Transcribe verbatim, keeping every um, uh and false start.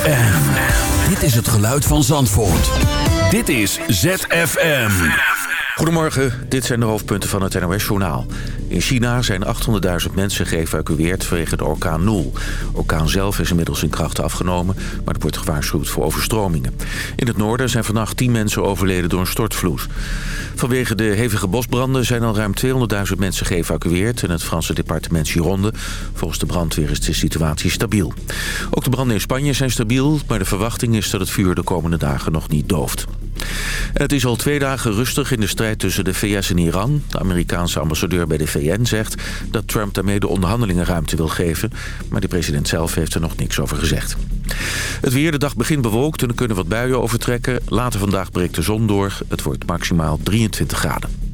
M. Dit is het geluid van Zandvoort. Dit is Z F M. Goedemorgen, dit zijn de hoofdpunten van het N O S-journaal. In China zijn achthonderdduizend mensen geëvacueerd vanwege de orkaan Nul. De orkaan zelf is inmiddels in kracht afgenomen, maar er wordt gewaarschuwd voor overstromingen. In het noorden zijn vannacht tien mensen overleden door een stortvloed. Vanwege de hevige bosbranden zijn al ruim tweehonderdduizend mensen geëvacueerd in het Franse departement Gironde. Volgens de brandweer is de situatie stabiel. Ook de branden in Spanje zijn stabiel, maar de verwachting is dat het vuur de komende dagen nog niet dooft. En het is al twee dagen rustig in de strijd tussen de V S en Iran. De Amerikaanse ambassadeur bij de V N zegt dat Trump daarmee de onderhandelingen ruimte wil geven. Maar de president zelf heeft er nog niks over gezegd. Het weer, de dag begint bewolkt en er kunnen wat buien overtrekken. Later vandaag breekt de zon door. Het wordt maximaal drieëntwintig graden.